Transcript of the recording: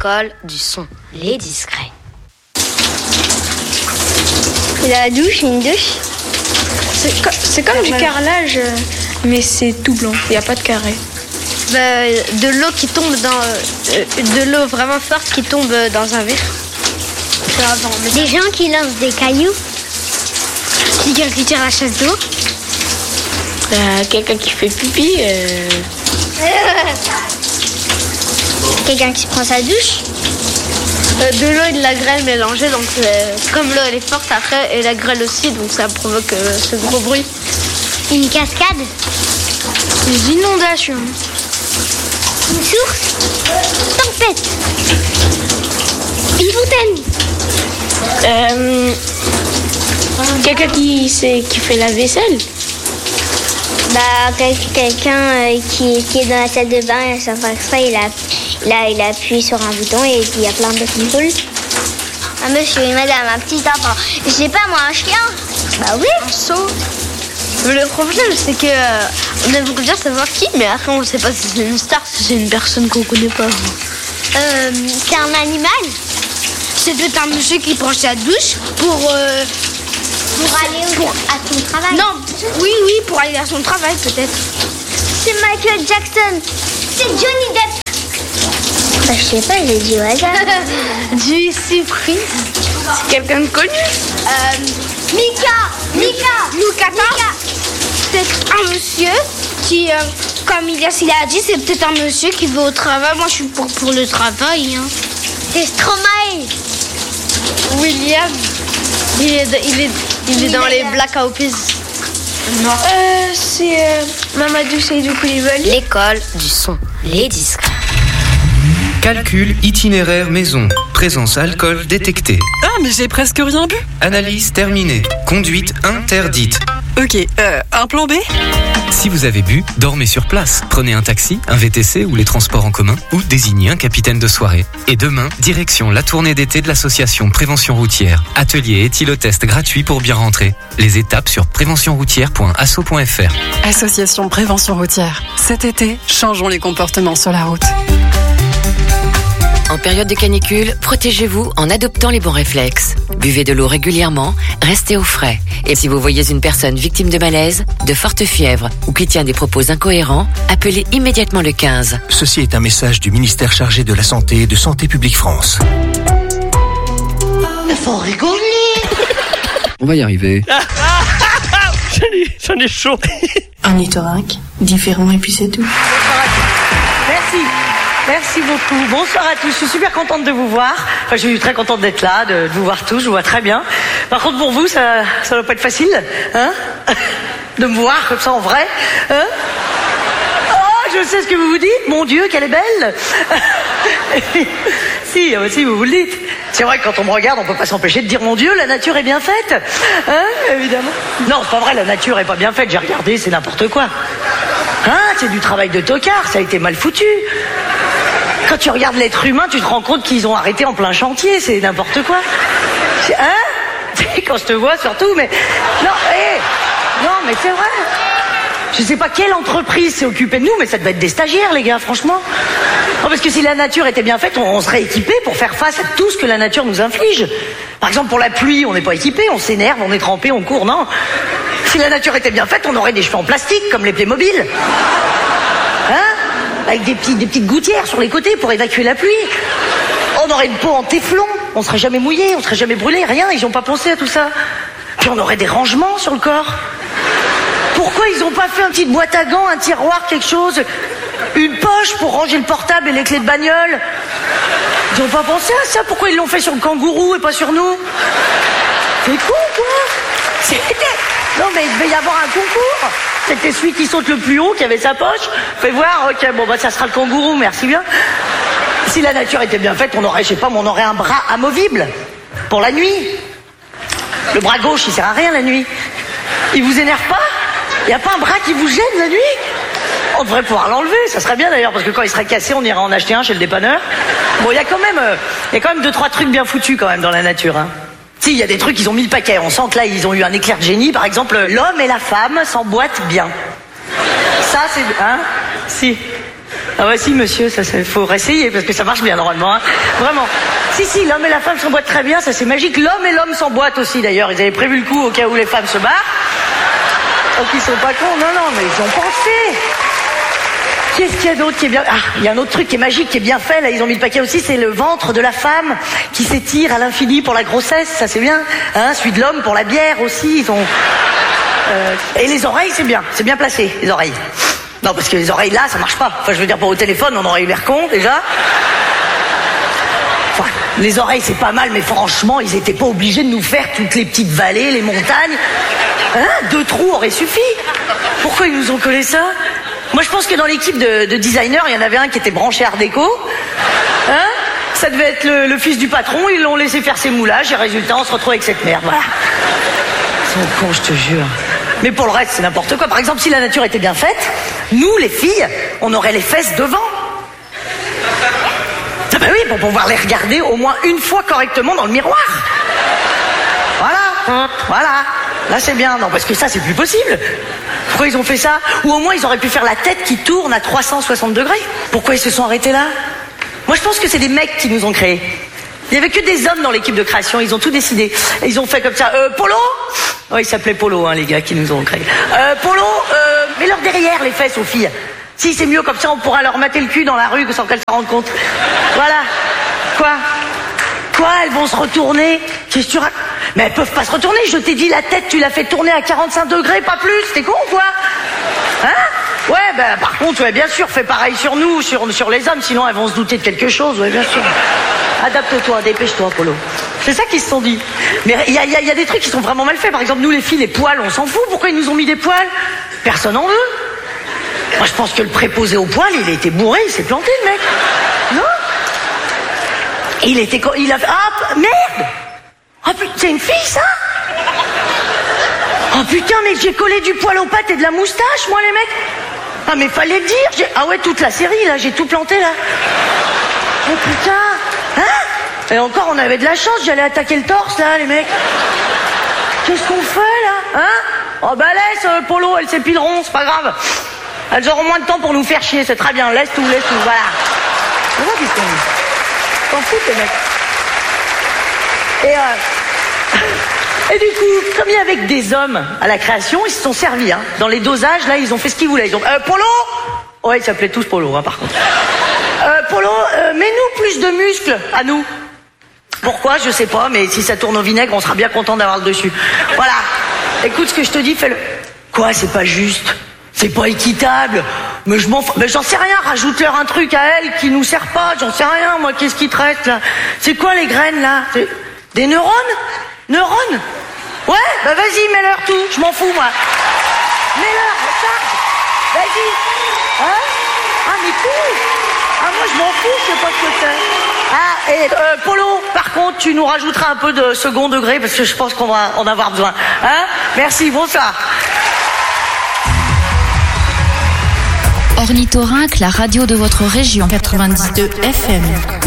L'école du son, les discrets. Il a la douche, une douche. C'est comme du carrelage, mais c'est tout blanc, il n'y a pas de carré. De l'eau qui tombe de l'eau vraiment forte qui tombe dans un verre. Des gens qui lancent des cailloux. Quelqu'un qui tire la chasse d'eau. Quelqu'un qui fait pipi. Quelqu'un qui prend sa douche. De l'eau et de la grêle mélangée, donc comme l'eau elle est forte après et la grêle aussi, donc ça provoque ce gros bruit. Une cascade. Des inondations. Une source. Tempête. Une fontaine. Quelqu'un qui fait la vaisselle. Quelqu'un qui est dans la salle de bain et sans faire exprès, il appuie sur un bouton et il y a plein d'eau qui coule. Un monsieur, une madame, un petit enfant. Je sais pas moi, un chien. Bah oui. Un seau. Le problème c'est que on aimerait bien savoir qui, mais après on ne sait pas si c'est une star, si c'est une personne qu'on connaît pas. C'est un animal. C'est peut-être un monsieur qui prend sa douche pour aller à son travail. Non, oui, pour aller à son travail peut-être. C'est Michael Jackson. C'est Johnny Depp. Je sais pas, j'ai dit au hasard. Du surprise. C'est quelqu'un de connu. Mika. Peut-être un monsieur qui, comme il a dit, c'est peut-être un monsieur qui va au travail. Moi, je suis pour le travail. Hein. C'est Stromae. William. Il est dans les Black Eyed Peas. Non. C'est Mamadou Seydou Koulibaly. L'école du son, les discrets. Calcul itinéraire maison. Présence alcool détectée. Ah, mais j'ai presque rien bu. Analyse terminée. Conduite interdite. Ok, un plan B ? Si vous avez bu, dormez sur place. Prenez un taxi, un VTC ou les transports en commun ou désignez un capitaine de soirée. Et demain, direction la tournée d'été de l'association Prévention Routière. Atelier et éthylotest gratuit pour bien rentrer. Les étapes sur préventionroutière.asso.fr. Association Prévention Routière. Cet été, changeons les comportements sur la route. En période de canicule, protégez-vous en adoptant les bons réflexes. Buvez de l'eau régulièrement, restez au frais. Et si vous voyez une personne victime de malaise, de forte fièvre ou qui tient des propos incohérents, appelez immédiatement le 15. Ceci est un message du ministère chargé de la Santé et de Santé publique France. Il faut rigoler. On va y arriver. J'en ai chaud. Un Itorac, différent et puis c'est tout. Merci beaucoup. Bonsoir à tous. Je suis super contente de vous voir. Enfin, je suis très contente d'être là, de vous voir tous. Je vous vois très bien. Par contre, pour vous, ça doit pas être facile, hein, de me voir comme ça en vrai, hein. Oh, je sais ce que vous vous dites. Mon Dieu, qu'elle est belle. Si, vous le dites. C'est vrai que quand on me regarde, on peut pas s'empêcher de dire mon Dieu, la nature est bien faite, hein, évidemment. Non, c'est pas vrai, la nature est pas bien faite. J'ai regardé, c'est n'importe quoi. Hein, c'est du travail de tocard, ça a été mal foutu. Quand tu regardes l'être humain, tu te rends compte qu'ils ont arrêté en plein chantier, c'est n'importe quoi. Hein? Quand je te vois surtout, mais... Non, mais c'est vrai. Je sais pas quelle entreprise s'est occupée de nous, mais ça devait être des stagiaires, les gars, franchement. Non, parce que si la nature était bien faite, on serait équipés pour faire face à tout ce que la nature nous inflige. Par exemple, pour la pluie, on n'est pas équipé, on s'énerve, on est trempé, on court, non. Si la nature était bien faite, on aurait des cheveux en plastique, comme les Playmobil. Hein? Avec des petites gouttières sur les côtés pour évacuer la pluie. On aurait une peau en téflon, on serait jamais mouillé, on serait jamais brûlé, rien, ils n'ont pas pensé à tout ça. Puis on aurait des rangements sur le corps. Pourquoi ils n'ont pas fait une petite boîte à gants, un tiroir, quelque chose, une poche pour ranger le portable et les clés de bagnole? Ils n'ont pas pensé à ça. Pourquoi ils l'ont fait sur le kangourou et pas sur nous? C'est con, quoi. Non, mais il devait y avoir un concours. C'était celui qui saute le plus haut, qui avait sa poche. Fais voir, ok, bon, bah, ça sera le kangourou, merci bien. Si la nature était bien faite, on aurait, je sais pas, on aurait un bras amovible. Pour la nuit. Le bras gauche, il sert à rien la nuit. Il vous énerve pas? Il n'y a pas un bras qui vous gêne la nuit? On devrait pouvoir l'enlever, ça serait bien d'ailleurs, parce que quand il serait cassé, on ira en acheter un chez le dépanneur. Bon, il y a quand même 2-3 trucs bien foutus quand même dans la nature, hein. Si, il y a des trucs, ils ont mis le paquet. On sent que là, ils ont eu un éclair de génie. Par exemple, l'homme et la femme s'emboîtent bien. Ça, c'est... Hein? Si. Ah ouais, si, monsieur, ça, faut réessayer, parce que ça marche bien, normalement, hein. Vraiment. Si, l'homme et la femme s'emboîtent très bien, ça c'est magique. L'homme et l'homme s'emboîtent aussi, d'ailleurs. Ils avaient prévu le coup au cas où les femmes se barrent. Donc ils sont pas cons, non, mais ils ont pensé. Qu'est-ce qu'il y a d'autre qui est bien? Ah, il y a un autre truc qui est magique, qui est bien fait, là, ils ont mis le paquet aussi, c'est le ventre de la femme qui s'étire à l'infini pour la grossesse, ça c'est bien. Hein, celui de l'homme pour la bière aussi, ils ont... Et les oreilles, c'est bien placé, les oreilles. Non, parce que les oreilles là, ça marche pas. Enfin, je veux dire, pour au téléphone, on aurait eu l'air con, déjà. Enfin, les oreilles, c'est pas mal, mais franchement, ils étaient pas obligés de nous faire toutes les petites vallées, les montagnes. Hein, 2 trous auraient suffi. Pourquoi ils nous ont collé ça? Moi, je pense que dans l'équipe de designers, il y en avait un qui était branché Art Déco. Hein? Ça devait être le fils du patron, ils l'ont laissé faire ses moulages, et résultat, on se retrouve avec cette merde. Voilà. Ils sont cons, je te jure. Mais pour le reste, c'est n'importe quoi. Par exemple, si la nature était bien faite, nous, les filles, on aurait les fesses devant. Ah bah oui, pour pouvoir les regarder au moins une fois correctement dans le miroir. Voilà. Là, c'est bien. Non, parce que ça, c'est plus possible. Pourquoi ils ont fait ça? Ou au moins, ils auraient pu faire la tête qui tourne à 360 degrés. Pourquoi ils se sont arrêtés là? Moi, je pense que c'est des mecs qui nous ont créés. Il n'y avait que des hommes dans l'équipe de création, ils ont tout décidé. Et ils ont fait comme ça, Polo? Ouais, ils s'appelaient Polo, hein, les gars qui nous ont créés. Polo, mets-leur derrière les fesses aux filles. Si, c'est mieux, comme ça on pourra leur mater le cul dans la rue sans qu'elles s'en rendent compte. Voilà. Quoi, elles vont se retourner? Qu'est-ce que tu racontes? Mais elles peuvent pas se retourner, je t'ai dit, la tête, tu l'as fait tourner à 45 degrés, pas plus. T'es con ou quoi? Hein? Ouais, ben par contre, ouais, bien sûr, fais pareil sur nous, sur les hommes, sinon elles vont se douter de quelque chose, ouais, bien sûr. Adapte-toi, dépêche-toi, Polo. C'est ça qu'ils se sont dit. Mais il y a des trucs qui sont vraiment mal faits. Par exemple, nous les filles, les poils, on s'en fout. Pourquoi ils nous ont mis des poils? Personne en veut. Moi, je pense que le préposé aux poils, il a été bourré, il s'est planté, le mec. Non? Il a fait... Ah, merde! Oh putain, c'est une fille, ça? Oh putain, mais j'ai collé du poil aux pattes et de la moustache, moi, les mecs. Ah, mais fallait le dire. Ah ouais, toute la série, là, j'ai tout planté, là. Oh putain. Hein? Et encore, on avait de la chance, j'allais attaquer le torse, là, les mecs. Qu'est-ce qu'on fait, là? Hein? Oh bah laisse, Polo, elles s'épileront, c'est pas grave. Elles auront moins de temps pour nous faire chier, c'est très bien. Laisse tout, voilà. Voilà, putain. T'en fous, les mecs. Et du coup, comme il y avait que des hommes à la création, ils se sont servis, hein. Dans les dosages, là, ils ont fait ce qu'ils voulaient. Donc, Polo! Ouais, ils s'appelaient tous Polo, hein, par contre. Polo, mets-nous plus de muscles, à nous. Pourquoi? Je sais pas, mais si ça tourne au vinaigre, on sera bien content d'avoir le dessus. Voilà. Écoute ce que je te dis, fais-le. Quoi, c'est pas juste? C'est pas équitable? Mais j'en sais rien, rajoute-leur un truc à elle qui nous sert pas, j'en sais rien, moi, qu'est-ce qui te reste, là? C'est quoi, les graines, là? Des neurones? Neurones? Ouais, bah vas-y, mets-leur tout, je m'en fous, moi. Mets-leur, recharge. Vas-y. Hein? Ah, mais tout. Ah, moi, je m'en fous, je sais pas ce que c'est. Ah, et Polo, par contre, tu nous rajouteras un peu de second degré, parce que je pense qu'on va en avoir besoin. Hein? Merci, bonsoir. Ornithorynque, la radio de votre région, 92 FM.